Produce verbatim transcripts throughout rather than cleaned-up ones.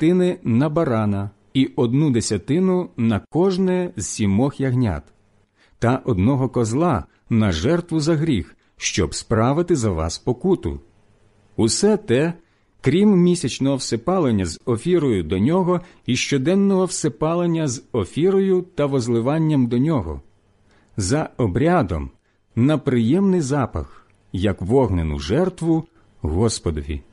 десятини на барана і одну десятину на кожне з сімох ягнят, та одного козла на жертву за гріх, щоб справити за вас покуту. Усе те, крім місячного всипалення з офірою до нього і щоденного всипалення з офірою та возливанням до нього, за обрядом, на приємний запах, як вогнену жертву Господові.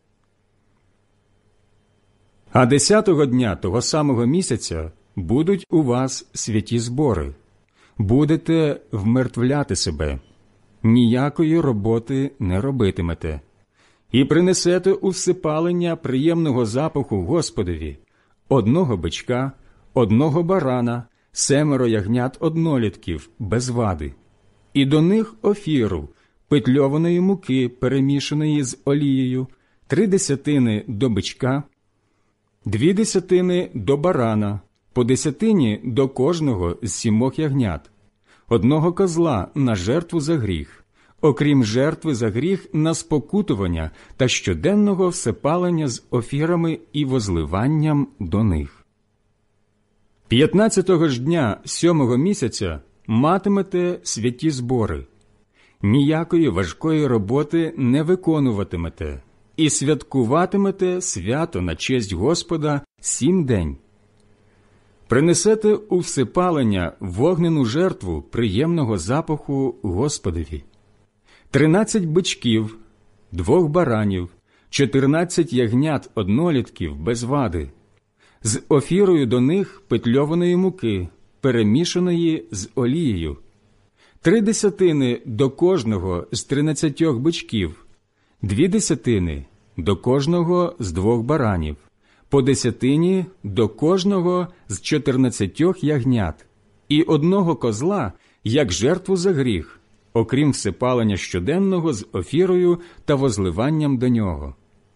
А десятого дня того самого місяця будуть у вас святі збори. Будете вмертвляти себе, ніякої роботи не робитимете. І принесете у всипалення приємного запаху Господові одного бичка, одного барана, семеро ягнят однолітків без вади, і до них офіру, петльованої муки, перемішаної з олією, три десятини до бичка, дві десятини до барана, по десятині до кожного з сімох ягнят, одного козла на жертву за гріх, окрім жертви за гріх на спокутування та щоденного всипалення з офірами і возливанням до них. П'ятнадцятого ж дня сьомого місяця матимете святі збори. Ніякої важкої роботи не виконуватимете, і святкуватимете свято на честь Господа сім день. Принесете у всипалення вогнену жертву приємного запаху Господові. Тринадцять бичків, двох баранів, чотирнадцять ягнят однолітків без вади, з офірою до них петльованої муки, перемішаної з олією, три десятини до кожного з тринадцятьох бичків, дві десятини до кожного з двох баранів, по десятині до кожного з чотирнадцятьох ягнят, і одного козла, як жертву за гріх, окрім всипалення щоденного з офірою та возливанням до нього.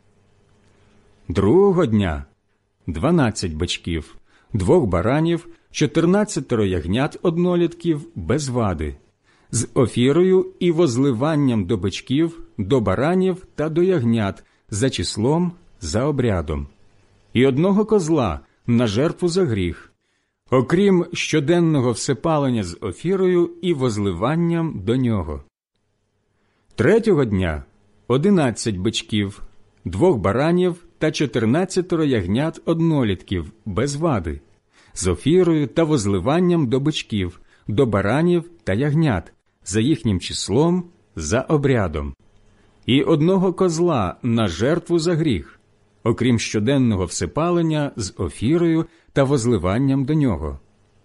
Другого дня дванадцять бичків, двох баранів, чотирнадцятеро ягнят однолітків без вади, з офірою і возливанням до бичків, до баранів та до ягнят, за числом, за обрядом, і одного козла на жертву за гріх, окрім щоденного всипалення з офірою і возливанням до нього. Третього дня одинадцять бичків, двох баранів та чотирнадцятеро ягнят однолітків без вади, з офірою та возливанням до бичків, до баранів та ягнят, за їхнім числом, за обрядом, і одного козла на жертву за гріх, окрім щоденного всипалення з офірою та возливанням до нього.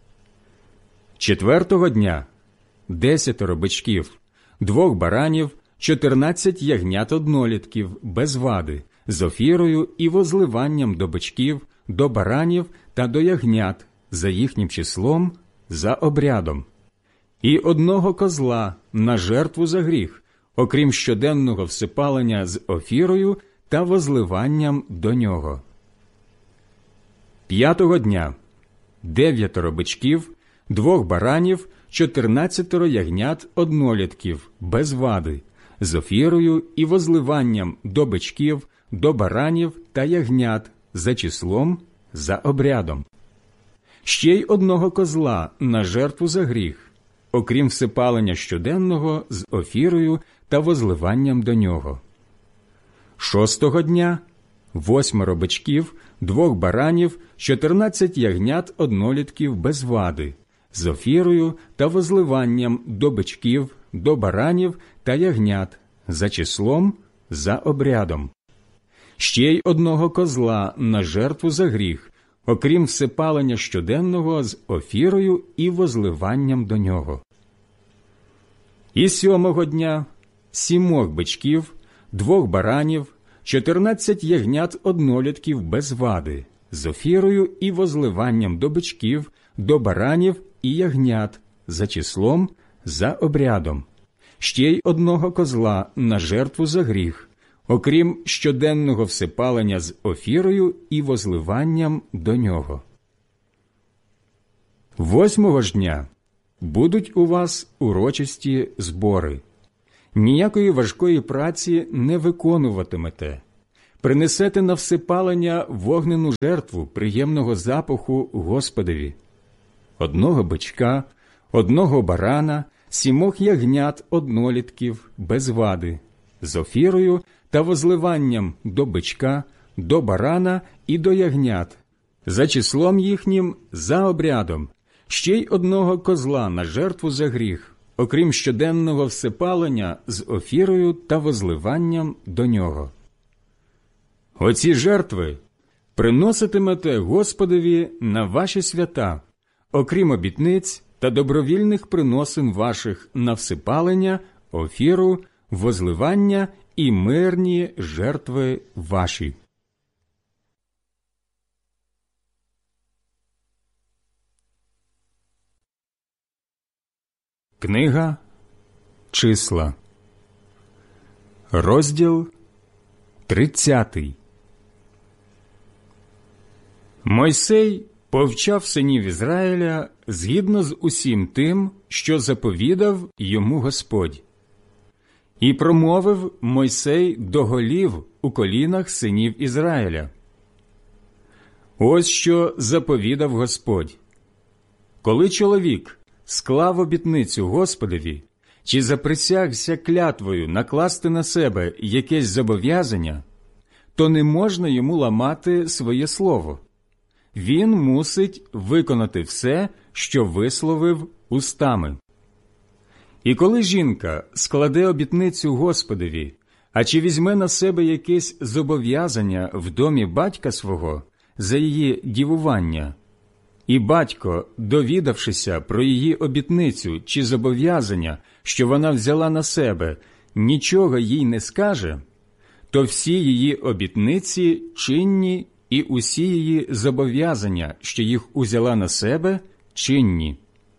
Четвертого дня десятеро бичків, двох баранів, чотирнадцять ягнят однолітків без вади, з офірою і возливанням до бичків, до баранів та до ягнят, за їхнім числом, за обрядом, і одного козла на жертву за гріх, окрім щоденного всипалення з офірою та возливанням до нього. П'ятого дня дев'ятеро бичків, двох баранів, чотирнадцятеро ягнят однолітків без вади, з офірою і возливанням до бичків, до баранів та ягнят, за числом, за обрядом. Ще й одного козла на жертву за гріх, окрім всипалення щоденного з офірою та возливанням до нього. Шостого дня восьмеро бичків, двох баранів, чотирнадцять ягнят однолітків без вади, з офірою та возливанням до бичків, до баранів та ягнят, за числом, за обрядом. Ще й одного козла на жертву за гріх, окрім всипалення щоденного з офірою і возливанням до нього. І сьомого дня сімох бичків, двох баранів, чотирнадцять ягнят однолітків без вади, з офірою і возливанням до бичків, до баранів і ягнят, за числом, за обрядом. Ще й одного козла на жертву за гріх, окрім щоденного всипалення з офірою і возливанням до нього. Восьмого ж дня будуть у вас урочисті збори. Ніякої важкої праці не виконуватимете. принесете на всепалення вогнену жертву приємного запаху Господові: одного бичка, одного барана, сімох ягнят однолітків без вади, з офірою та возливанням до бичка, до барана і до ягнят, за числом їхнім, за обрядом, ще й одного козла на жертву за гріх, окрім щоденного всепалення з офірою та возливанням до нього. Оці жертви приноситимете Господові на ваші свята, окрім обітниць та добровільних приносин ваших на всепалення, офіру, возливання і мирні жертви ваші. Книга Числа, розділ тридцятий. Мойсей повчав синів Ізраїля згідно з усім тим, що заповідав йому Господь. І промовив Мойсей до голів у колінах синів Ізраїля: ось що заповідав Господь. Коли чоловік склав обітницю Господові, чи заприсягся клятвою накласти на себе якесь зобов'язання, то не можна йому ламати своє слово. Він мусить виконати все, що висловив устами. І коли жінка складе обітницю Господові, а чи візьме на себе якесь зобов'язання в домі батька свого за її дівування, і батько, довідавшися про її обітницю чи зобов'язання, що вона взяла на себе, нічого їй не скаже, то всі її обітниці чинні і усі її зобов'язання, що їх узяла на себе, чинні.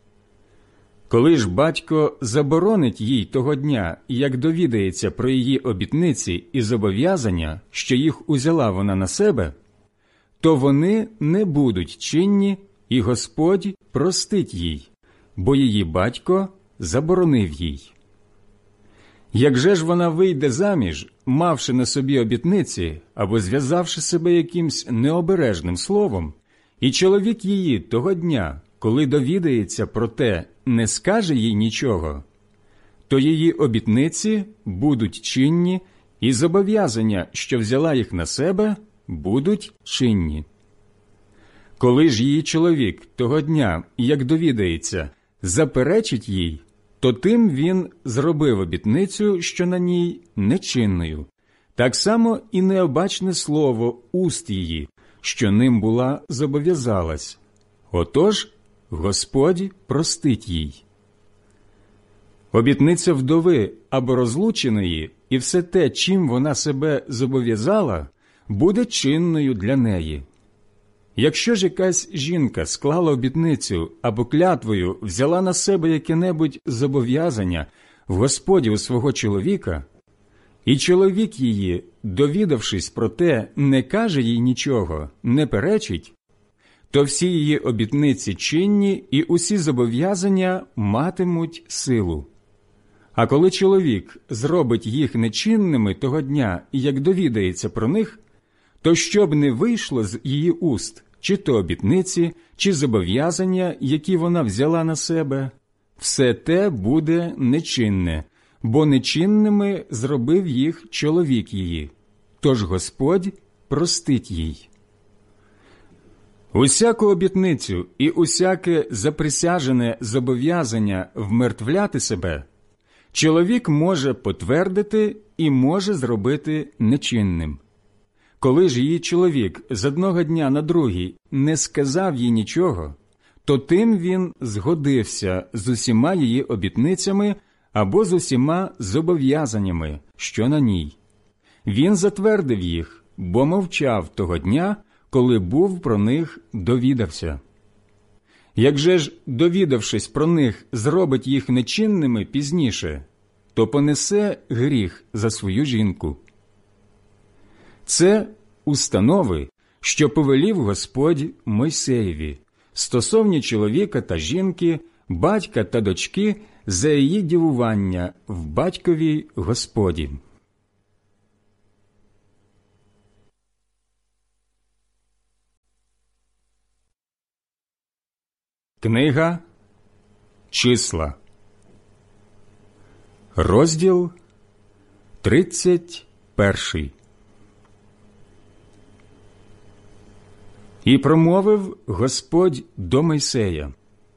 Коли ж батько заборонить їй того дня, як довідається про її обітниці і зобов'язання, що їх узяла вона на себе, то вони не будуть чинні, і Господь простить їй, бо її батько заборонив їй. Як же ж вона вийде заміж, мавши на собі обітниці або зв'язавши себе якимсь необережним словом, і чоловік її того дня, коли довідається про те, не скаже їй нічого, то її обітниці будуть чинні, і зобов'язання, що взяла їх на себе, будуть чинні. Коли ж її чоловік того дня, як довідається, заперечить їй, то тим він зробив обітницю, що на ній нечинною, так само і необачне слово уст її, що ним була зобов'язалась. Отож, Господь простить їй. Обітниця вдови або розлученої і все те, чим вона себе зобов'язала, буде чинною для неї. Якщо ж якась жінка склала обітницю або клятвою взяла на себе яке-небудь зобов'язання в Господі у свого чоловіка, і чоловік її, довідавшись про те, не каже їй нічого, не перечить, то всі її обітниці чинні і усі зобов'язання матимуть силу. А коли чоловік зробить їх нечинними того дня, як довідається про них, то щоб не вийшло з її уст, чи то обітниці, чи зобов'язання, які вона взяла на себе, все те буде нечинне, бо нечинними зробив їх чоловік її, тож Господь простить їй. Усяку обітницю і усяке заприсяжене зобов'язання вмертвляти себе чоловік може потвердити і може зробити нечинним. Коли ж її чоловік з одного дня на другий не сказав їй нічого, то тим він згодився з усіма її обітницями або з усіма зобов'язаннями, що на ній. Він затвердив їх, бо мовчав того дня, коли був про них довідався. Як же ж, довідавшись про них, зробить їх нечинними пізніше, то понесе гріх за свою жінку. Це установи, що повелів Господь Мойсеєві, стосовні чоловіка та жінки, батька та дочки за її дівування в батькові Господі. Книга Числа, розділ тридцять перший. І промовив Господь до Мойсея: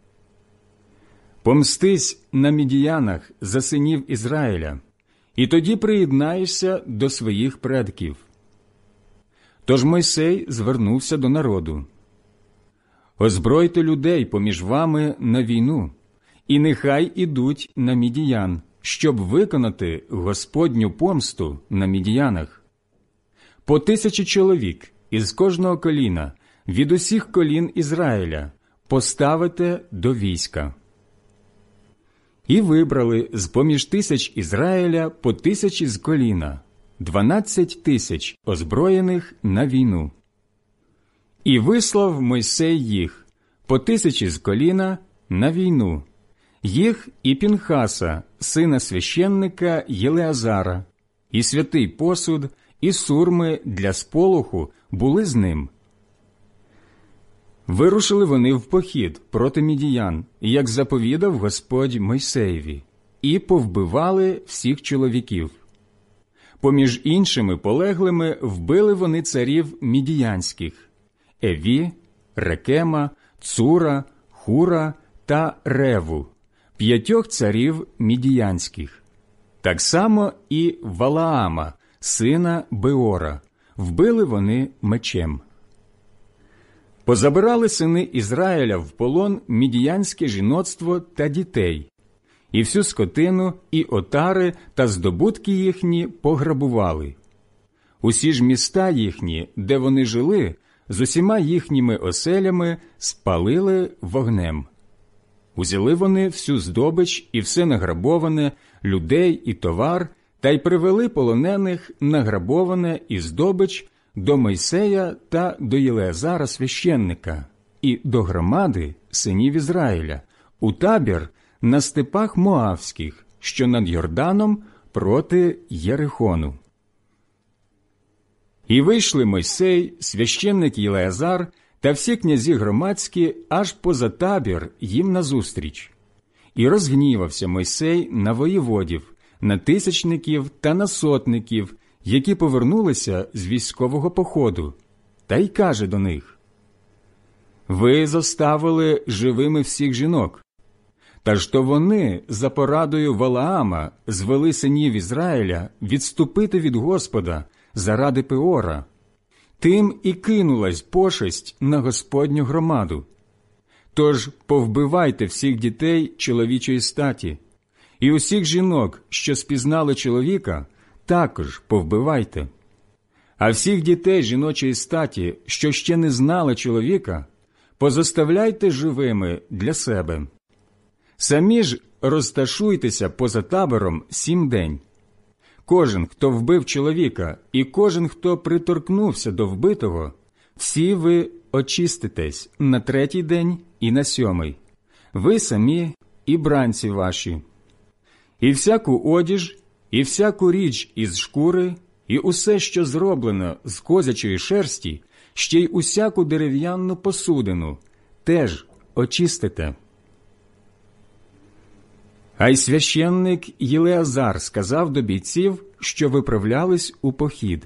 «Помстись на мідіянах за синів Ізраїля, і тоді приєднаєшся до своїх предків». Тож Мойсей звернувся до народу: «Озбройте людей поміж вами на війну, і нехай ідуть на мідіян, щоб виконати Господню помсту на мідіянах. По тисячі чоловік із кожного коліна, від усіх колін Ізраїля, поставите до війська». І вибрали з-поміж тисяч Ізраїля по тисячі з коліна, дванадцять тисяч озброєних на війну. І вислав Мойсей їх, по тисячі з коліна, на війну, їх і Пінхаса, сина священника Єлеазара, і святий посуд, і сурми для сполоху були з ним. Вирушили вони в похід проти мідіян, як заповідав Господь Мойсеєві, і повбивали всіх чоловіків. Поміж іншими полеглими вбили вони царів мідіянських – Еві, Рекема, Цура, Хура та Реву, п'ятьох царів мідіянських. Так само і Валаама, сина Беора, вбили вони мечем. Позабирали сини Ізраїля в полон мідіянське жіноцтво та дітей, і всю скотину, і отари та здобутки їхні пограбували. Усі ж міста їхні, де вони жили, з усіма їхніми оселями спалили вогнем. Узяли вони всю здобич і все награбоване, людей і товар, та й привели полонених награбоване і здобич до Мойсея та до Єлеазара священника і до громади синів Ізраїля у табір на степах Моавських, що над Йорданом проти Єрихону. І вийшли Мойсей, священник Єлеазар та всі князі громадські аж поза табір їм назустріч. І розгнівався Мойсей на воєводів, на тисячників та на сотників, які повернулися з військового походу, та й каже до них: «Ви зоставили живими всіх жінок. Та ж то вони за порадою Валаама звели синів Ізраїля відступити від Господа заради Пеора. Тим і кинулась пошесть на Господню громаду. Тож повбивайте всіх дітей чоловічої статі, і усіх жінок, що спізнали чоловіка, також повбивайте. А всіх дітей жіночої статі, що ще не знали чоловіка, позоставляйте живими для себе. Самі ж розташуйтеся поза табором сім день. Кожен, хто вбив чоловіка, і кожен, хто приторкнувся до вбитого, всі ви очиститесь на третій день і на сьомий, ви самі і бранці ваші. І всяку одіж, і всяку річ із шкури, і усе, що зроблено з козячої шерсті, ще й усяку дерев'яну посудину, теж очистите». А й священник Єлеазар сказав до бійців, що виправлялись у похід: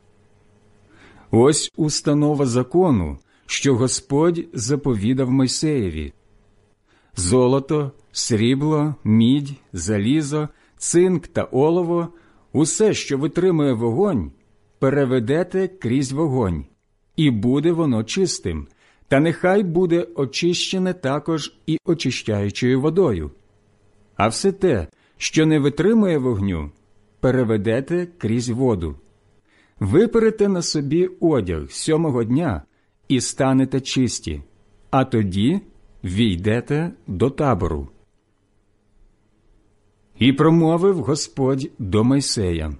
«Ось установа закону, що Господь заповідав Мойсеєві. Золото, срібло, мідь, залізо, цинк та олово, усе, що витримує вогонь, переведете крізь вогонь, і буде воно чистим, та нехай буде очищене також і очищаючою водою. А все те, що не витримує вогню, переведете крізь воду. Виперете на собі одяг сьомого дня і станете чисті, а тоді війдете до табору». І промовив Господь до Мойсея: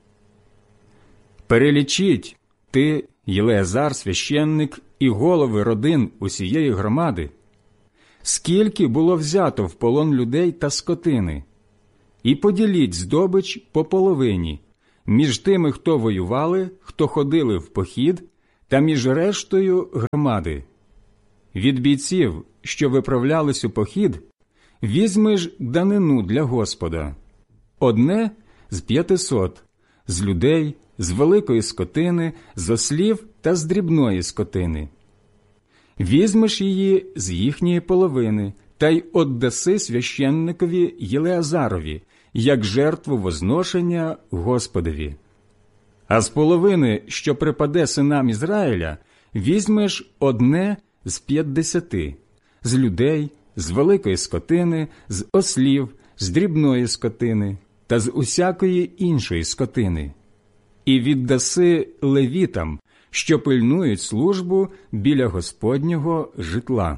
«Перелічіть ти, Єлеазар священник, і голови родин усієї громади, скільки було взято в полон людей та скотини, і поділіть здобич по половині між тими, хто воювали, хто ходили в похід, та між рештою громади. від бійців, що виправлялись у похід, візьмеш данину для Господа. Одне з п'ятисот, з людей, з великої скотини, з ослів та з дрібної скотини. Візьмеш її з їхньої половини, та й оддаси священникові Єлеазарові, як жертву возношення Господові. А з половини, що припаде синам Ізраїля, візьмеш одне з п'ятдесяти, з людей, з великої скотини, з ослів, з дрібної скотини та з усякої іншої скотини, і віддаси левітам, що пильнують службу біля Господнього житла.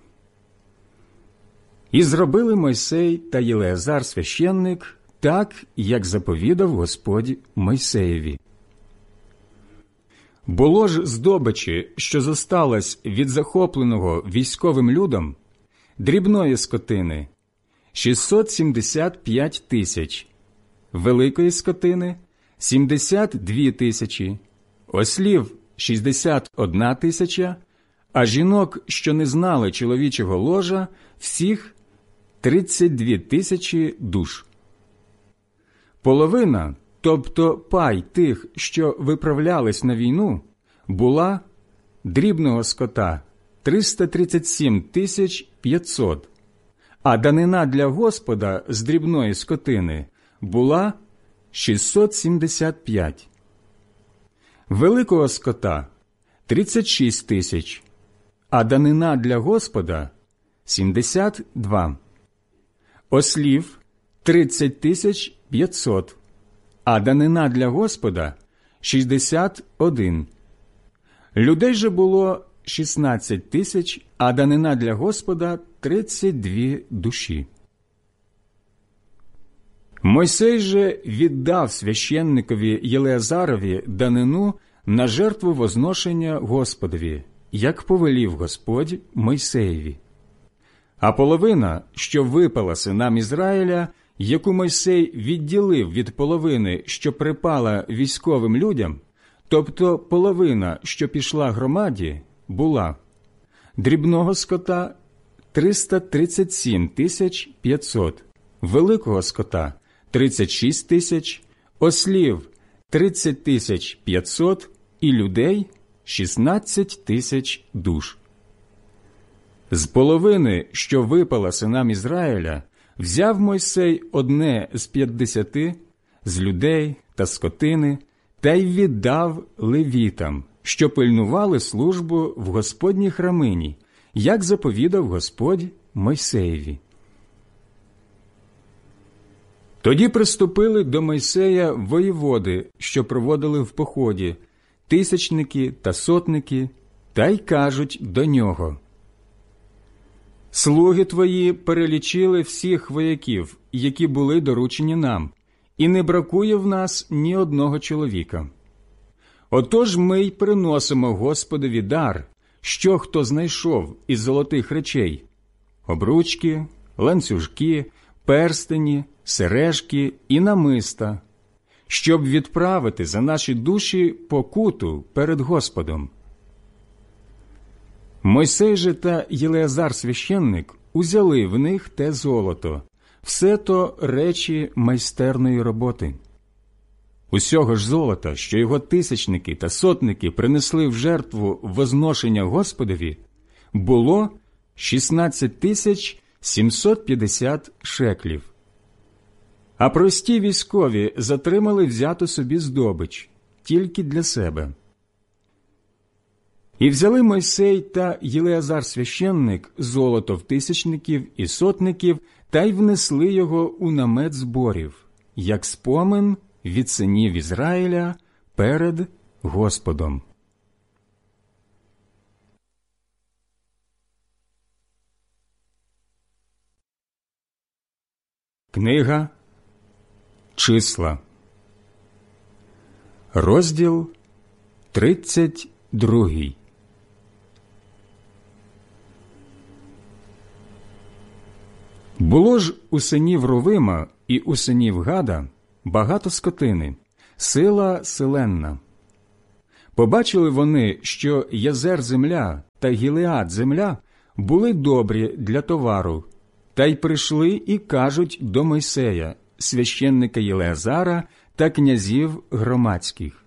І зробили Мойсей та Єлеазар священник так, як заповідав Господь Мойсеєві. Було ж здобичі, що зосталось від захопленого військовим людом, дрібної скотини – шістсот сімдесят п'ять тисяч, великої скотини – сімдесят дві тисячі, ослів – шістдесят одна тисяча, а жінок, що не знали чоловічого ложа, всіх тридцять дві тисячі душ. Половина, тобто пай тих, що виправлялись на війну, була дрібного скота – триста тридцять сім тисяч п'ятсот, а данина для Господа з дрібної скотини була шістсот сімдесят п'ять. Великого скота – тридцять шість тисяч, а данина для Господа – сімдесят два. Ослів – тридцять тисяч п'ятсот, а данина для Господа – шістдесят один. Людей же було шістнадцять тисяч, а данина для Господа – тридцять дві душі. Мойсей же віддав священникові Єлеазарові данину на жертву возношення Господові, як повелів Господь Мойсеєві. А половина, що випала синам Ізраїля, яку Мойсей відділив від половини, що припала військовим людям, тобто половина, що пішла громаді, була дрібного скота – триста тридцять сім тисяч п'ятсот, великого скота – тридцять шість тисяч, ослів – тридцять тисяч п'ятсот і людей – шістнадцять тисяч душ. З половини, що випала синам Ізраїля, взяв Мойсей одне з п'ятдесяти, з людей та скотини, та й віддав левітам, що пильнували службу в Господній храмині, як заповідав Господь Мойсеєві. Тоді приступили до Мойсея воєводи, що проводили в поході, тисячники та сотники, та й кажуть до нього: «Слуги твої перелічили всіх вояків, які були доручені нам, і не бракує в нас ні одного чоловіка. Отож ми й приносимо Господові дар, що хто знайшов із золотих речей: обручки, ланцюжки, перстені, сережки і намиста, щоб відправити за наші душі покуту перед Господом». Мойсей же та Єлеазар священник узяли в них те золото, все то речі майстерної роботи. Усього ж золота, що його тисячники та сотники принесли в жертву возношення Господові, було шістнадцять тисяч сімсот п'ятдесят шеклів. А прості військові затримали взяту собі здобич тільки для себе. І взяли Мойсей та Єлеазар священник золото в тисячників і сотників та й внесли його у намет зборів, як спомин від синів Ізраїля перед Господом. Книга Числа, розділ тридцять другий. Було ж у синів Рувима і у синів Гада багато скотини, сила селенна. Побачили вони, що Язер земля та Гілеад земля були добрі для товару, та й прийшли і кажуть до Мойсея, священника Єлеазара та князів громадських.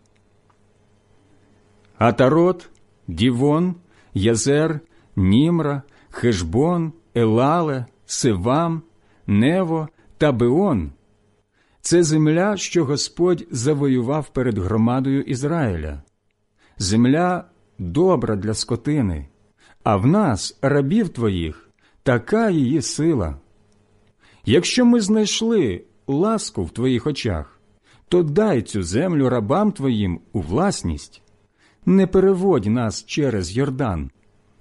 Атарот, Дівон, Язер, Німра, Хешбон, Елале, Севам, Нево та Беон – це земля, що Господь завоював перед громадою Ізраїля. Земля добра для скотини, а в нас, рабів твоїх, така її сила. Якщо ми знайшли ласку в твоїх очах, то дай цю землю рабам твоїм у власність. Не переводь нас через Йордан.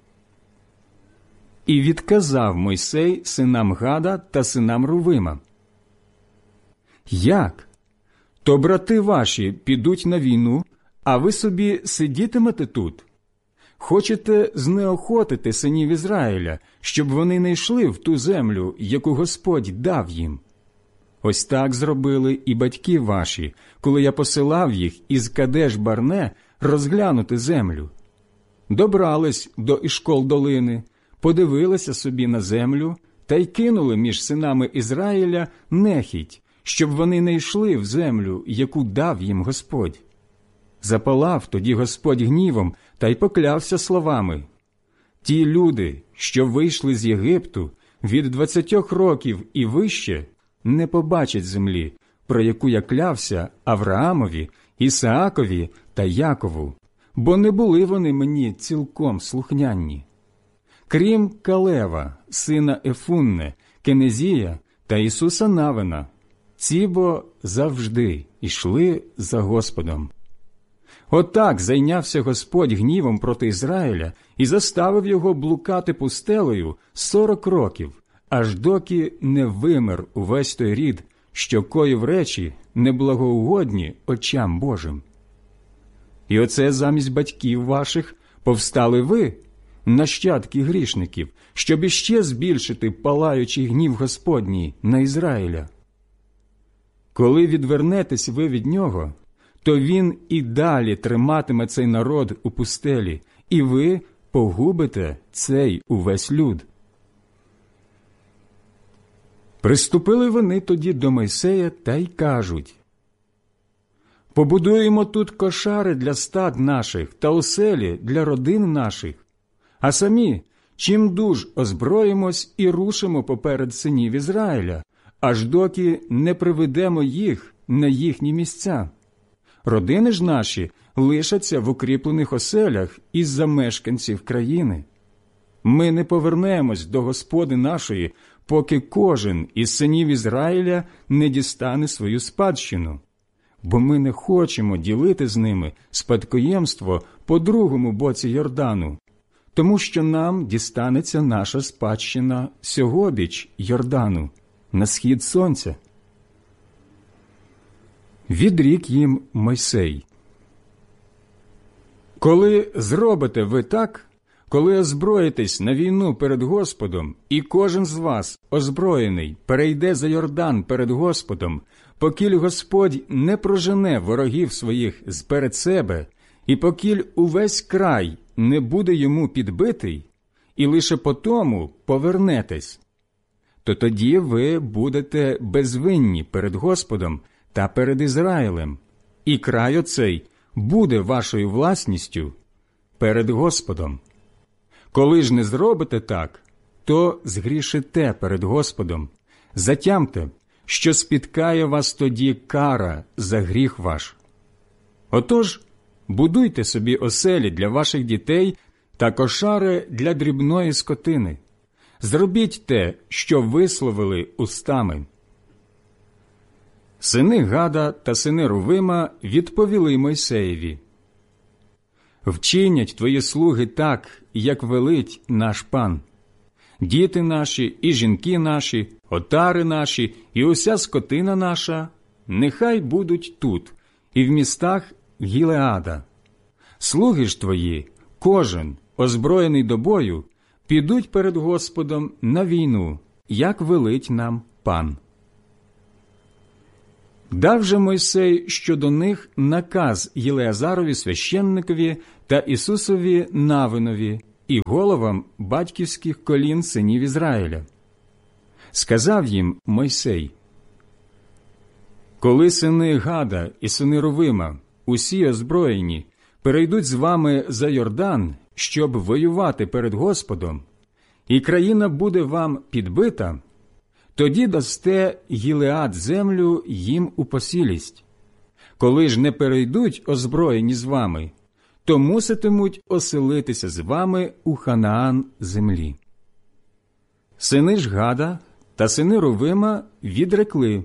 І відказав Мойсей синам Гада та синам Рувима: Як? То брати ваші підуть на війну, а ви собі сидітимете тут? Хочете знеохотити синів Ізраїля, щоб вони не йшли в ту землю, яку Господь дав їм? Ось так зробили і батьки ваші, коли я посилав їх із Кадеш-Барне розглянути землю. Добрались до Ішкол-долини, подивилися собі на землю та й кинули між синами Ізраїля нехіть, щоб вони не йшли в землю, яку дав їм Господь. Запалав тоді Господь гнівом та й поклявся словами: «Ті люди, що вийшли з Єгипту від двадцятьох років і вище, не побачать землі, про яку я клявся Авраамові, Ісаакові та Якову, бо не були вони мені цілком слухняні. Крім Калева, сина Ефунне, Кенезія та Ісуса Навина, ці бо завжди йшли за Господом». Отак зайнявся Господь гнівом проти Ізраїля і заставив його блукати пустелею сорок років, аж доки не вимер увесь той рід, що коїв речі неблагоугодні очам Божим. І оце замість батьків ваших повстали ви, нащадки грішників, щоб іще збільшити палаючий гнів Господній на Ізраїля. Коли відвернетесь ви від нього, то він і далі триматиме цей народ у пустелі, і ви погубите цей увесь люд. Приступили вони тоді до Мойсея та й кажуть: «Побудуємо тут кошари для стад наших та оселі для родин наших, а самі чим дуж озброїмось і рушимо поперед синів Ізраїля, аж доки не приведемо їх на їхні місця. Родини ж наші лишаться в укріплених оселях із-за мешканців країни. Ми не повернемось до Господи нашої, поки кожен із синів Ізраїля не дістане свою спадщину, бо ми не хочемо ділити з ними спадкоємство по другому боці Йордану, тому що нам дістанеться наша спадщина сьогобіч Йордану, на схід сонця». Відрік їм Мойсей: «Коли зробите ви так, коли озброїтесь на війну перед Господом, і кожен з вас, озброєний, перейде за Йордан перед Господом, покіль Господь не прожене ворогів своїх зперед себе, і покіль увесь край не буде йому підбитий, і лише потому повернетесь, то тоді ви будете безвинні перед Господом та перед Ізраїлем, і край оцей буде вашою власністю перед Господом. Коли ж не зробите так, то згрішите перед Господом. Затямте, що спіткає вас тоді кара за гріх ваш. Отож, будуйте собі оселі для ваших дітей та кошари для дрібної скотини. Зробіть те, що висловили устами». Сини Гада та сини Рувима відповіли Мойсеєві: «Вчинять твої слуги так, як велить наш пан. Діти наші і жінки наші, отари наші і уся скотина наша нехай будуть тут і в містах Гілеада. Слуги ж твої, кожен, озброєний до бою, підуть перед Господом на війну, як велить нам пан». Дав же Мойсей щодо них наказ Єлеазарові священникові та Ісусові Навинові, і головам батьківських колін синів Ізраїля. Сказав їм Мойсей: «Коли сини Гада і сини Рувима, усі озброєні, перейдуть з вами за Йордан, щоб воювати перед Господом, і країна буде вам підбита, тоді дасте Гілеад землю їм у посілість. Коли ж не перейдуть озброєні з вами, то муситимуть оселитися з вами у Ханаан землі». Сини ж Гада та сини Рувима відрекли: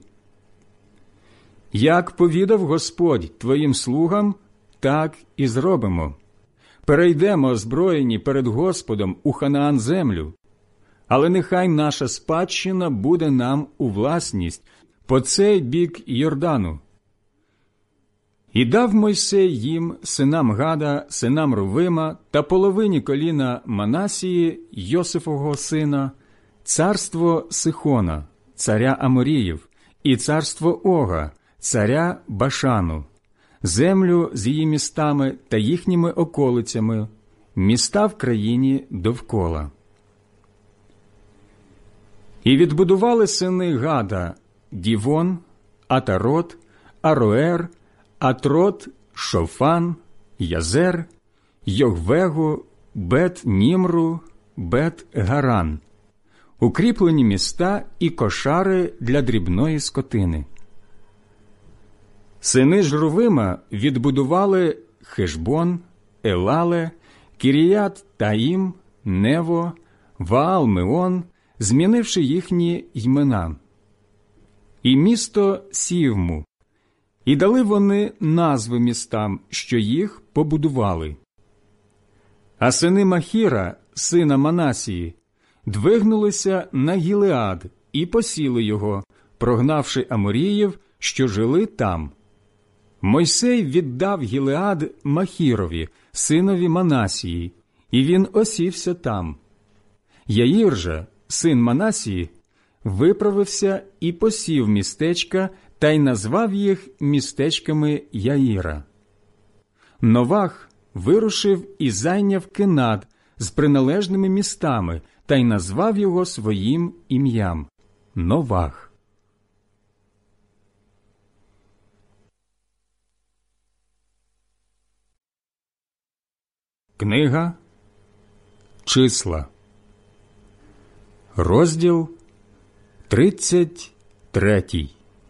«Як повідав Господь твоїм слугам, так і зробимо. Перейдемо озброєні перед Господом у Ханаан землю, але нехай наша спадщина буде нам у власність по цей бік Йордану». І дав Мойсей їм, синам Гада, синам Рувима та половині коліна Манасії, Йосифового сина, царство Сихона, царя Аморіїв, і царство Ога, царя Башану, землю з її містами та їхніми околицями, міста в країні довкола. І відбудували сини Гада Дівон, Атарот, Ароер, Атрот, Шофан, Язер, Йогвегу, Бет-Німру, Бет-Гаран, укріплені міста і кошари для дрібної скотини. Сини ж Рувима відбудували Хешбон, Елале, Кіріят Таїм, Нево, Ваал-Меон, змінивши їхні імена, і місто Сівму, і дали вони назви містам, що їх побудували. А сини Махіра, сина Манасії, двигнулися на Гілеад і посіли його, прогнавши аморіїв, що жили там. Мойсей віддав Гілеад Махірові, синові Манасії, і він осівся там. Яїр же, син Манасії, виправився і посів містечка та й назвав їх містечками Яїра. Новах вирушив і зайняв Кенат з приналежними містами та й назвав його своїм ім'ям – Новах. Книга Числа, розділ тридцять третій.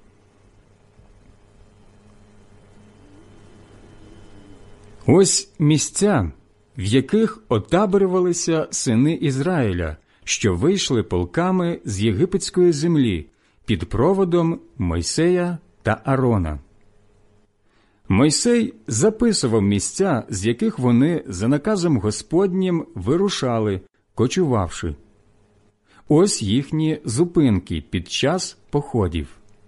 Ось місця, в яких отаборювалися сини Ізраїля, що вийшли полками з єгипетської землі під проводом Мойсея та Арона. Мойсей записував місця, з яких вони за наказом Господнім вирушали, кочувавши. Ось їхні зупинки під час походів.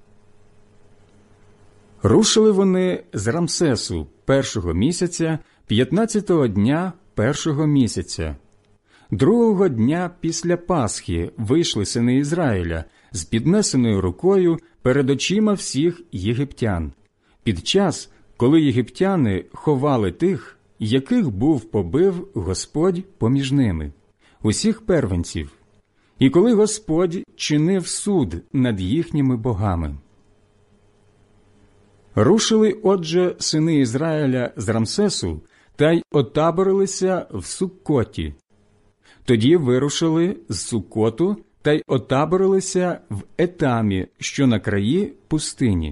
Рушили вони з Рамсесу першого місяця, п'ятнадцятого дня першого місяця. Другого дня після Пасхи вийшли сини Ізраїля з піднесеною рукою перед очима всіх єгиптян, під час, коли єгиптяни ховали тих, яких був побив Господь поміж ними, усіх первенців, і коли Господь чинив суд над їхніми богами. Рушили, отже, сини Ізраїля з Рамсесу та й отаборилися в Суккоті. Тоді вирушили з Суккоту та й отаборилися в Етамі, що на краї пустині.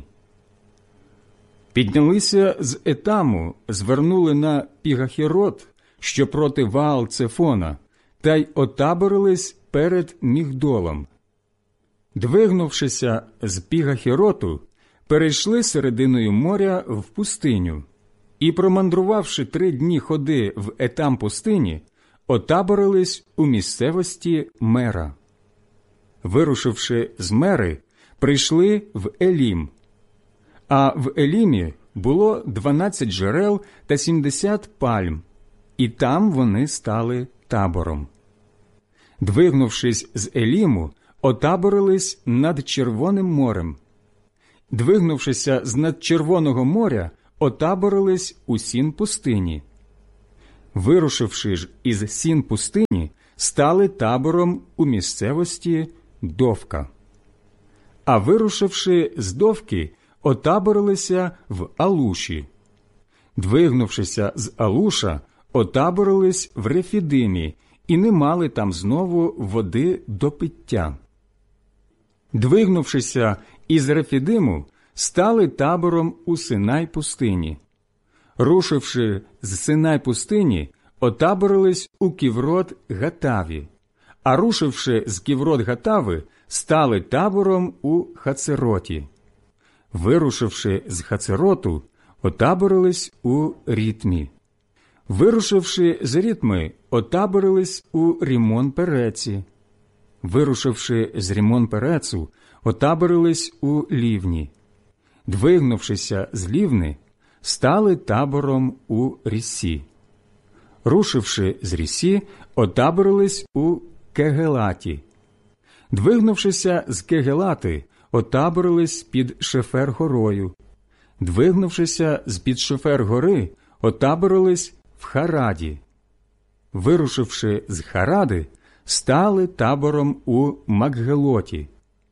Піднялися з Етаму, звернули на Пігахерот, що проти Ваал-Цефона, та й отаборились перед Мігдолом. Двигнувшися з Пігахероту, перейшли серединою моря в пустиню і, промандрувавши три дні ходи в Етам пустині, отаборились у місцевості Мера. Вирушивши з Мери, прийшли в Елім. А в Елімі було дванадцять джерел та сімдесят пальм, і там вони стали табором. Двигнувшись з Еліму, отаборились над Червоним морем. Двигнувшися з над Червоного моря, отаборились у Сін пустині. Вирушивши ж із Сін пустині, стали табором у місцевості Довка. А вирушивши з Довки, отаборилися в Алуші. Двигнувшися з Алуша, отаборились в Рефідимі і не мали там знову води до пиття. Двигнувшися із Рефідиму, стали табором у Синай пустині. Рушивши з Синай пустині, отаборились у Ківрот Гатаві, а рушивши з Ківрот Гатави, стали табором у Хацероті. Вирушивши з Хацероту, отаборились у Рітмі. Вирушивши з Рітми, отаборились у Рімон-Переці. Вирушивши з Рімон-Перецу, отаборились у Лівні. Двигнувшися з Лівни, стали табором у Ріссі. Рушивши з Ріссі, отаборились у Кегелаті. Двигнувшися з Кегелати, отаборились під Шефер-горою. Двигнувшися з-під Шефер-гори, отаборились в Хараді. Вирушивши з Харади, стали табором у Макгелоті.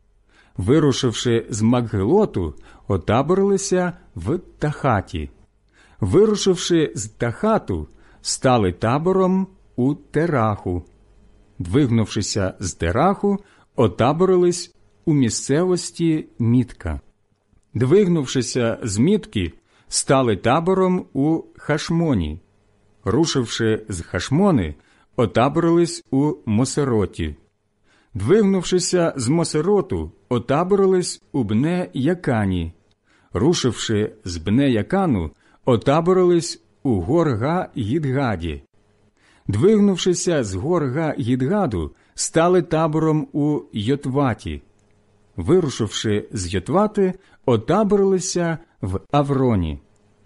Вирушивши з Макгелоту, отаборилися в Тахаті. Вирушивши з Тахату, стали табором у Тераху. Двигнувшися з Тераху, отаборились у місцевості Мітка. Двигнувшися з Мітки, стали табором у Хашмоні. Рушивши з Хашмони, отаборились у Мосероті. Двигнувшися з Мосероту, отаборились у Бне-Якані. Рушивши з Бне-Якану, отаборились у Гор-Га-Гідгаді. Двигнувшися з Гор-Га-Гідгаду, стали табором у Йотваті. Вирушивши з Йотвати, отаборилися в Авроні.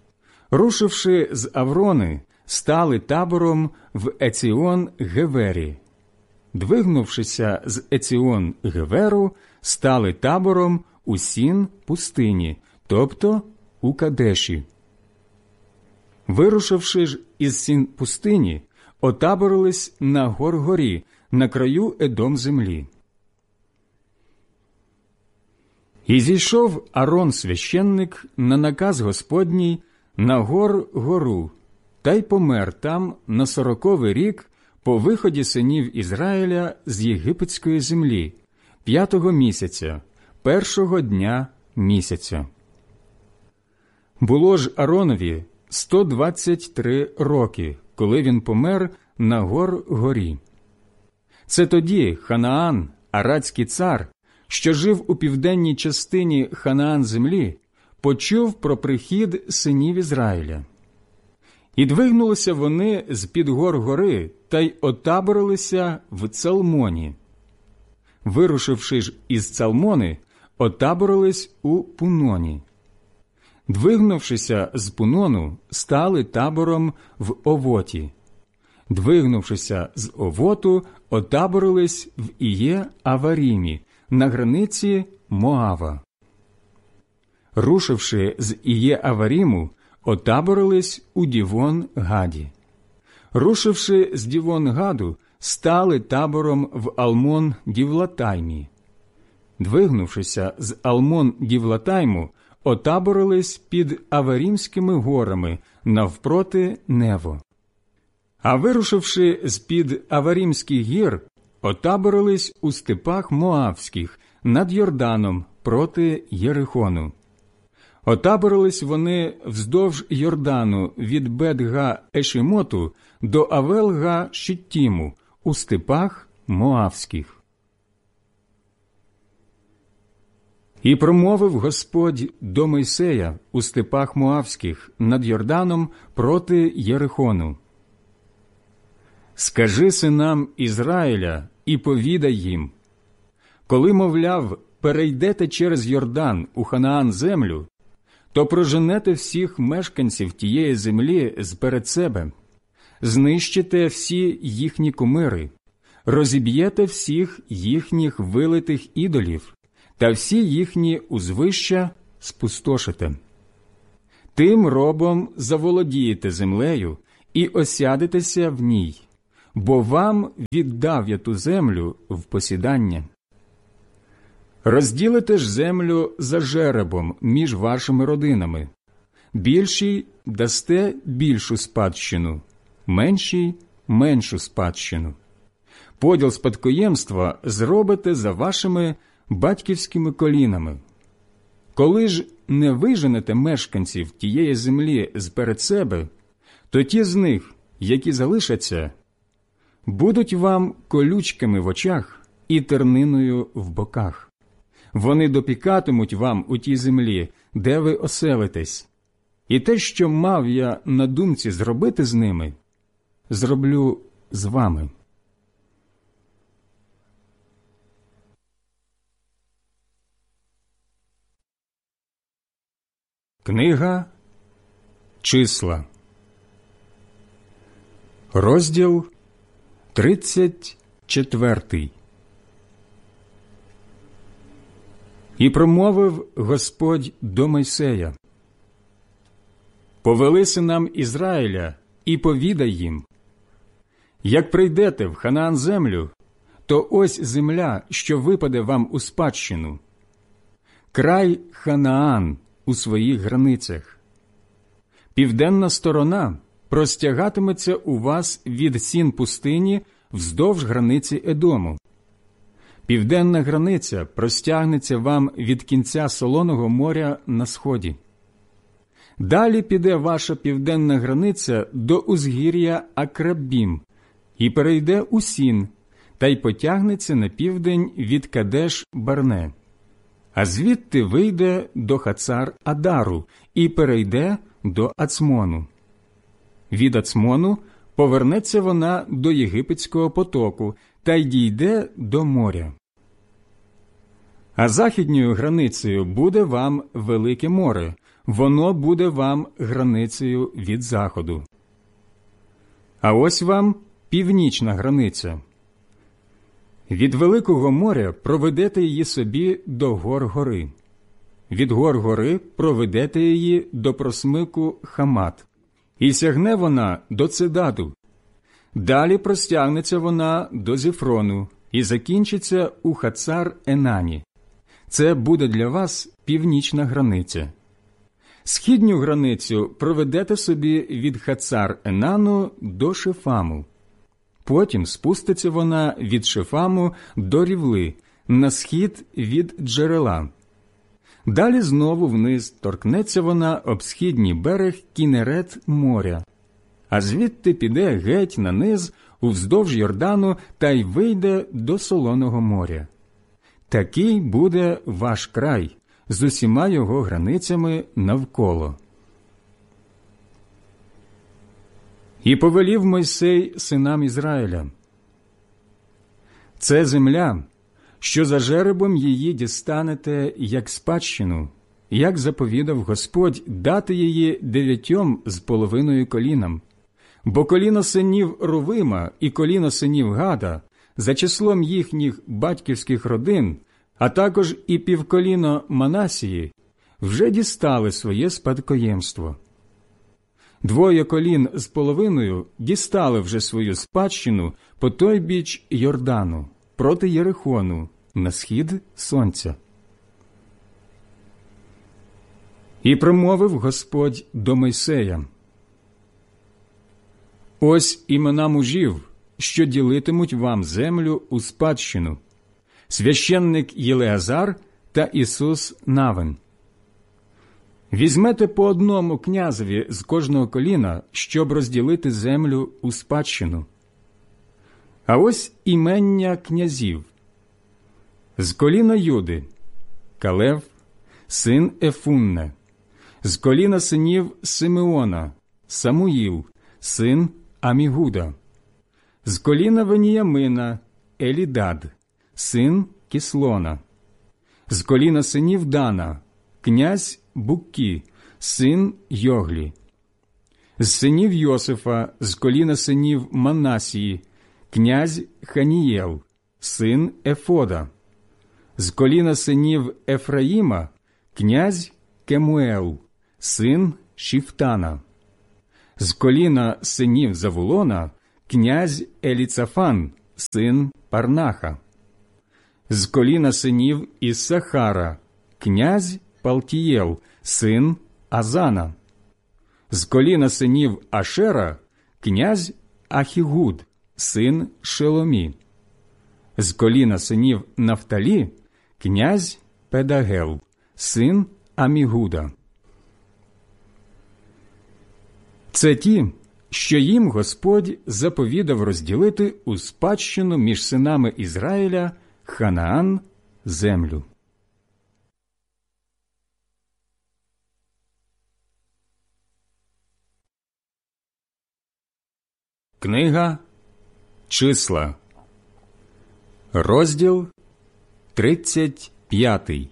Рушивши з Аврони, стали табором в Еціон-Гевері. Двигнувшися з Еціон-Геверу, стали табором у Сін пустині, тобто у Кадеші. Вирушивши ж із Сін пустині, отаборились на Гор-горі, на краю Едом землі. І зійшов Арон священник на наказ Господній на Гор-гору, та й помер там на сороковий рік по виході синів Ізраїля з єгипетської землі, п'ятого місяця, першого дня місяця. Було ж Аронові сто двадцять три роки, коли він помер на Гор-горі. Це тоді Ханаан, арадський цар, що жив у південній частині Ханаан землі, почув про прихід синів Ізраїля. І двигнулися вони з-під гор гори та й отаборилися в Цалмоні. Вирушивши ж із Цалмони, отаборились у Пуноні. Двигнувшися з Пунону, стали табором в Овоті. Двигнувшися з Овоту, отаборились в Іє-Аварімі, на границі Моава. Рушивши з Іє-Аваріму, отаборились у Дівон-Гаді. Рушивши з Дівон-Гаду, стали табором в Алмон-Дівлатаймі. Двигнувшися з Алмон-Дівлатайму, отаборились під Аварімськими горами навпроти Нево. А вирушивши з-під Аварімських гір, отаборились у степах Моавських над Йорданом проти Єрихону. Отаборились вони вздовж Йордану від Бет-Га-Ешімоту до Авел-Га-Шіттіму у степах Моавських. І промовив Господь до Мойсея у степах Моавських над Йорданом проти Єрихону. «Скажи синам Ізраїля і повідай їм, коли, мовляв, перейдете через Йордан у Ханаан землю, то проженете всіх мешканців тієї землі зперед себе, знищите всі їхні кумири, розіб'єте всіх їхніх вилитих ідолів та всі їхні узвища спустошите. Тим робом заволодієте землею і осядетеся в ній, бо вам віддав я ту землю в посідання. Розділите ж землю за жеребом між вашими родинами. Більшій дасте більшу спадщину, меншій – меншу спадщину. Поділ спадкоємства зробите за вашими батьківськими колінами. Коли ж не виженете мешканців тієї землі зперед себе, то ті з них, які залишаться, будуть вам колючками в очах і терниною в боках. Вони допікатимуть вам у тій землі, де ви оселитесь. І те, що мав я на думці зробити з ними, зроблю з вами. Книга Числа, розділ тридцять четвертий. І промовив Господь до Мойсея: «Повели синам Ізраїля і повідай їм: як прийдете в Ханаан землю, то ось земля, що випаде вам у спадщину. Край Ханаан у своїх границях. Південна сторона простягатиметься у вас від сін пустині вздовж границі Едому. Південна границя простягнеться вам від кінця Солоного моря на сході. Далі піде ваша південна границя до узгір'я Акраббім і перейде у Сін, та й потягнеться на південь від Кадеш-Барне. А звідти вийде до Хацар-Адару і перейде до Ацмону. Від Ацмону повернеться вона до Єгипетського потоку та й дійде до моря. А західньою границею буде вам Велике море, воно буде вам границею від заходу. А ось вам північна границя. Від Великого моря проведете її собі до гор гори. Від гор гори проведете її до просмику Хамат. І сягне вона до Цедаду. Далі простягнеться вона до Зефрону і закінчиться у Хацар-Енані. Це буде для вас північна границя. Східню границю проведете собі від Хацар-Енану до Шефаму. Потім спуститься вона від Шефаму до Рівли, на схід від джерела. Далі знову вниз торкнеться вона об східній берег Кінерет моря, а звідти піде геть на низ уздовж Йордану та й вийде до Солоного моря. Такий буде ваш край з усіма його границями навколо. І повелів Мойсей синам Ізраїля: це земля, що за жеребом її дістанете як спадщину, як заповідав Господь дати її дев'ятьом з половиною колінам. Бо коліно синів Рувима і коліно синів Гада за числом їхніх батьківських родин, а також і півколіно Манасії, вже дістали своє спадкоємство. Двоє колін з половиною дістали вже свою спадщину по той біч Йордану, проти Єрихону, на схід сонця. І промовив Господь до Мойсея: ось імена мужів, що ділитимуть вам землю у спадщину: священник Єлеазар та Ісус Навин. Візьмете по одному князеві з кожного коліна, щоб розділити землю у спадщину. А ось імення князів. З коліна Юди – Калев, син Ефунне. З коліна синів Симеона – Самуїл, син Амігуда. З коліна Веніямина – Елідад, син Кіслона. З коліна синів Дана – князь Буккі, син Йоглі. З синів Йосифа, з коліна синів Манасії, князь Ханієл, син Ефода. З коліна синів Ефраїма, князь Кемуел, син Шіфтана. З коліна синів Завулона князь Еліцафан, син Парнаха. З коліна синів Іссахара князь Палтієл, син Азана. З коліна синів Ашера князь Ахігуд, син Шеломі. З коліна синів Нафталі князь Педагел, син Амігуда. Це ті, що їм Господь заповідав розділити у спадщину між синами Ізраїля Ханаан землю. Книга Числа, розділ тридцять п'ятий.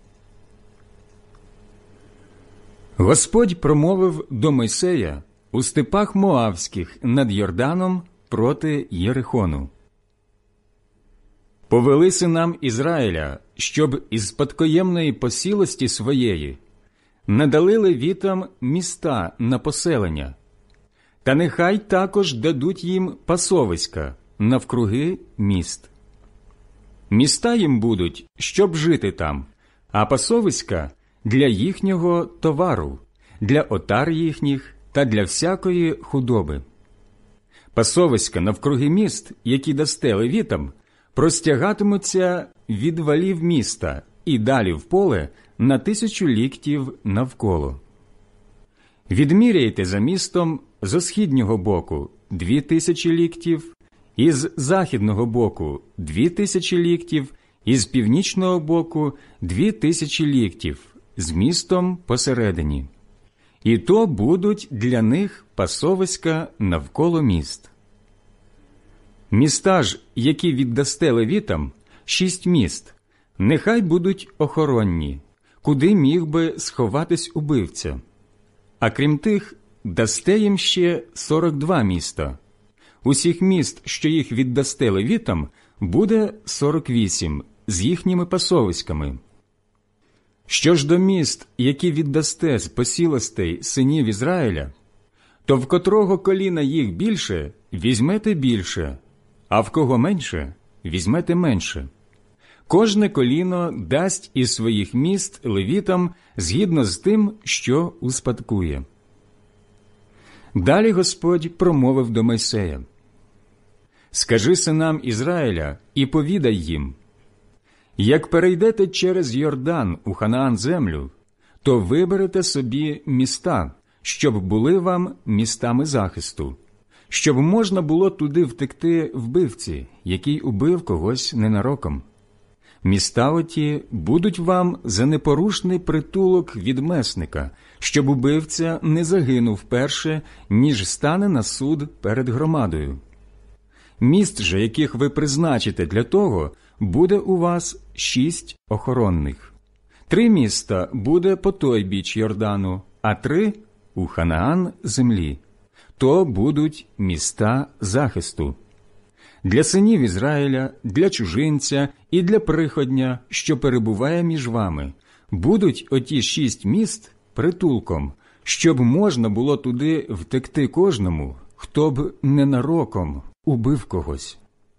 Господь промовив до Мойсея у степах Моавських над Йорданом проти Єрихону. Повели синам Ізраїля, щоб із спадкоємної посілості своєї надали левітам міста на поселення, та нехай також дадуть їм пасовиська навкруги міст. Міста їм будуть, щоб жити там, а пасовиська – для їхнього товару, для отар їхніх та для всякої худоби. Пасовиська навкруги міст, які дасте левітам, простягатимуться від валів міста і далі в поле на тисячу ліктів навколо. Відміряйте за містом зо східнього боку дві тисячі ліктів, із західного боку дві тисячі ліктів, із північного боку дві тисячі ліктів, з містом посередині. І то будуть для них пасовиська навколо міст. Міста ж, які віддасте левітам, шість міст, нехай будуть охоронні, куди міг би сховатись убивця. А крім тих, дасте їм ще сорок два міста. Усіх міст, що їх віддасте левітам, буде сорок вісім, з їхніми пасовиськами. Що ж до міст, які віддасте з посілостей синів Ізраїля, то в котрого коліна їх більше, візьмете більше, а в кого менше, візьмете менше. Кожне коліно дасть із своїх міст левітам згідно з тим, що успадкує. Далі Господь промовив до Мойсея: «Скажи синам Ізраїля і повідай їм: як перейдете через Йордан у Ханаан землю, то виберете собі міста, щоб були вам містами захисту, щоб можна було туди втекти вбивці, який убив когось ненароком. Міста оті будуть вам за непорушний притулок від месника, щоб убивця не загинув перше, ніж стане на суд перед громадою. Міст же, яких ви призначите для того, буде у вас шість охоронних. Три міста буде по той біч Йордану, а три – у Ханаан землі. То будуть міста захисту. Для синів Ізраїля, для чужинця і для приходня, що перебуває між вами, будуть оті шість міст притулком, щоб можна було туди втекти кожному, хто б ненароком убив когось.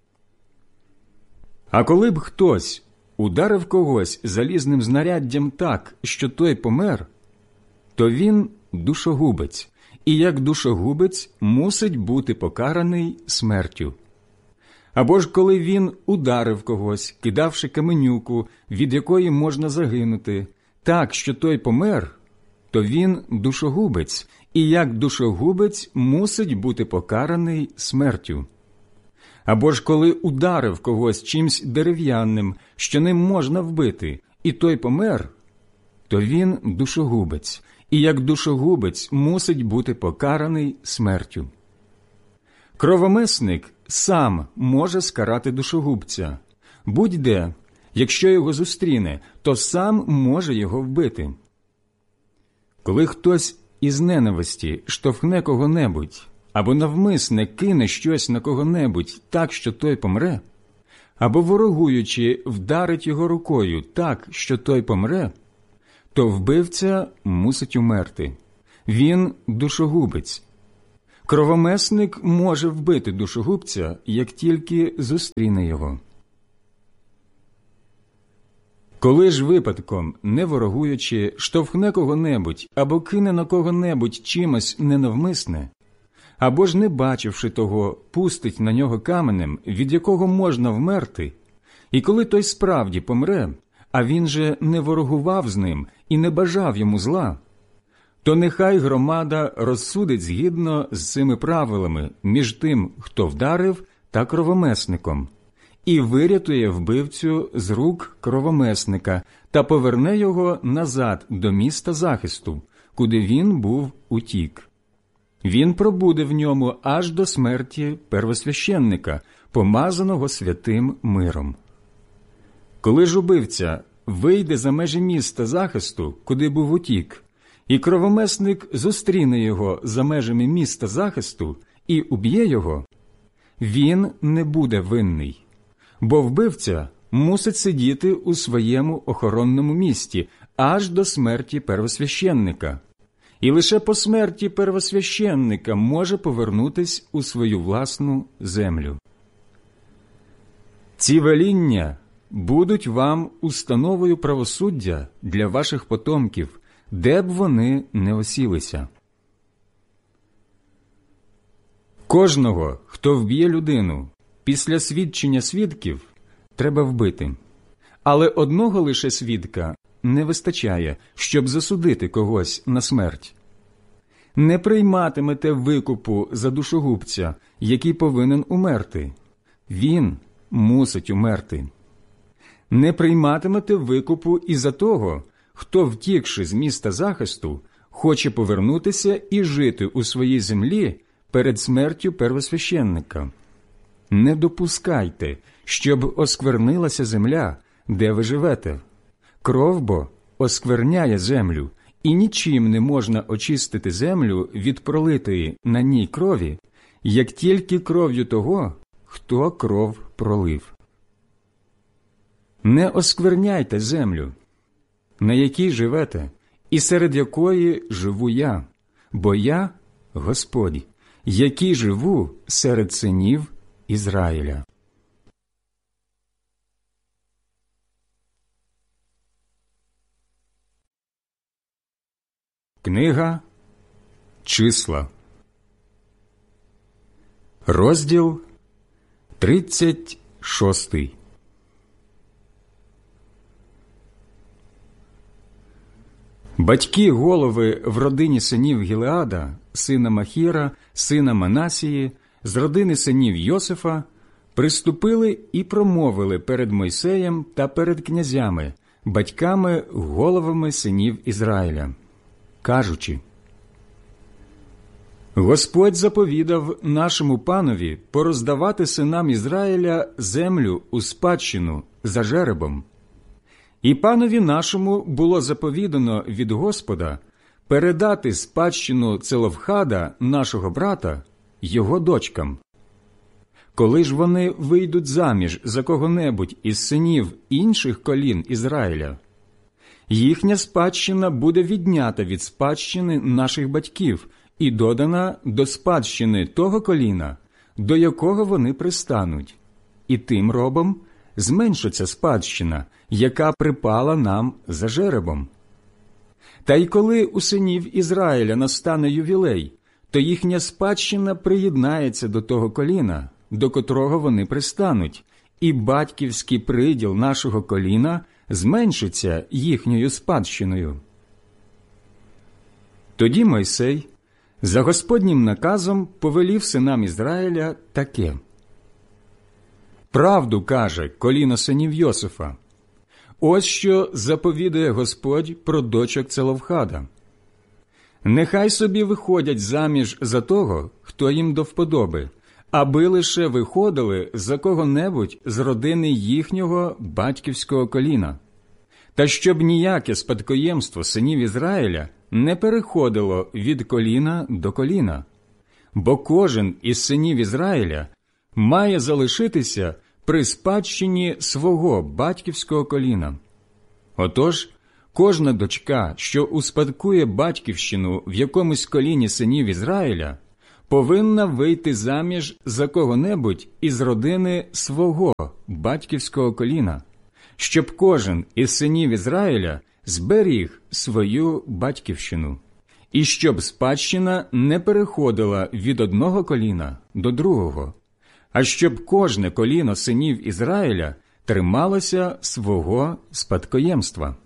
А коли б хтось ударив когось залізним знаряддям так, що той помер, то він душогубець, і як душогубець мусить бути покараний смертю. Або ж коли він ударив когось, кидавши каменюку, від якої можна загинути, так, що той помер, то він душогубець, і як душогубець мусить бути покараний смертю. Або ж коли ударив когось чимсь дерев'яним, що ним можна вбити, і той помер, то він душогубець, і як душогубець мусить бути покараний смертю. Кровомисник сам може скарати душогубця. Будь-де, якщо його зустріне, то сам може його вбити. Коли хтось із ненависті штовхне кого-небудь, або навмисне кине щось на кого-небудь так, що той помре, або ворогуючи вдарить його рукою так, що той помре, то вбивця мусить умерти. Він душогубець. Кровомесник може вбити душогубця, як тільки зустріне його. Коли ж випадком, не ворогуючи, штовхне кого-небудь або кине на кого-небудь чимось ненавмисне, або ж не бачивши того, пустить на нього каменем, від якого можна вмерти, і коли той справді помре, а він же не ворогував з ним і не бажав йому зла, то нехай громада розсудить згідно з цими правилами між тим, хто вдарив, та кровомесником, і вирятує вбивцю з рук кровомесника та поверне його назад до міста захисту, куди він був утік. Він пробуде в ньому аж до смерті первосвященника, помазаного святим миром. Коли ж убивця вийде за межі міста захисту, куди був утік, і кровомесник зустріне його за межами міста захисту і уб'є його, він не буде винний, бо вбивця мусить сидіти у своєму охоронному місті аж до смерті первосвященника, і лише по смерті первосвященника може повернутись у свою власну землю. Ці веління будуть вам установою правосуддя для ваших потомків, де б вони не осілися. Кожного, хто вб'є людину, після свідчення свідків треба вбити. Але одного лише свідка не вистачає, щоб засудити когось на смерть. Не прийматимете викупу за душогубця, який повинен умерти. Він мусить умерти. Не прийматимете викупу і за того, хто, втікши з міста захисту, хоче повернутися і жити у своїй землі перед смертю первосвященника. Не допускайте, щоб осквернилася земля, де ви живете. Кров бо оскверняє землю, і нічим не можна очистити землю від пролитої на ній крові, як тільки кров'ю того, хто кров пролив. Не оскверняйте землю, на якій живете, і серед якої живу я, бо я – Господь, який живу серед синів Ізраїля. Книга Числа, розділ тридцять шостий. Батьки голови в родині синів Гілеада, сина Махіра, сина Манасії, з родини синів Йосифа, приступили і промовили перед Мойсеєм та перед князями, батьками, головами синів Ізраїля, кажучи: Господь заповідав нашому панові пороздавати синам Ізраїля землю у спадщину за жеребом. І панові нашому було заповідано від Господа передати спадщину Целофхада, нашого брата, його дочкам. Коли ж вони вийдуть заміж за кого-небудь із синів інших колін Ізраїля, їхня спадщина буде віднята від спадщини наших батьків і додана до спадщини того коліна, до якого вони пристануть, і тим робом зменшиться спадщина, яка припала нам за жеребом. Та й коли у синів Ізраїля настане ювілей, то їхня спадщина приєднається до того коліна, до котрого вони пристануть, і батьківський приділ нашого коліна зменшиться їхньою спадщиною. Тоді Мойсей за Господнім наказом повелів синам Ізраїля таке: «Правду каже коліно синів Йосифа. Ось що заповідує Господь про дочок Целофхада. Нехай собі виходять заміж за того, хто їм до вподоби, аби лише виходили за кого-небудь з родини їхнього батьківського коліна. Та щоб ніяке спадкоємство синів Ізраїля не переходило від коліна до коліна, бо кожен із синів Ізраїля має залишитися при спадщині свого батьківського коліна. Отож, кожна дочка, що успадкує батьківщину в якомусь коліні синів Ізраїля, повинна вийти заміж за кого-небудь із родини свого батьківського коліна, щоб кожен із синів Ізраїля зберіг свою батьківщину, і щоб спадщина не переходила від одного коліна до другого, а щоб кожне коліно синів Ізраїля трималося свого спадкоємства.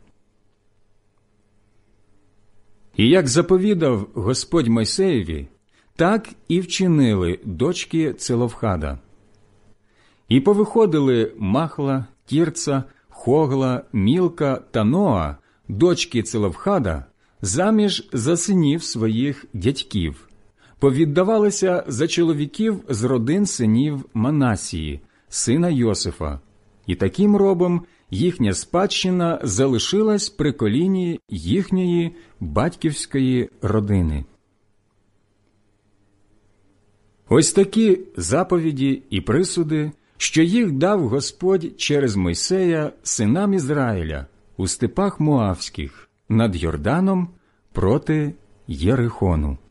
І як заповідав Господь Мойсеєві, так і вчинили дочки Целофхада. І повиходили Махла, Тірца, Хогла, Мілка та Ноа, дочки Целофхада, заміж за синів своїх дядьків, повіддавалися за чоловіків з родин синів Манасії, сина Йосифа, і таким робом їхня спадщина залишилась при коліні їхньої батьківської родини. Ось такі заповіді і присуди, що їх дав Господь через Мойсея синам Ізраїля у степах Моавських над Йорданом проти Єрихону.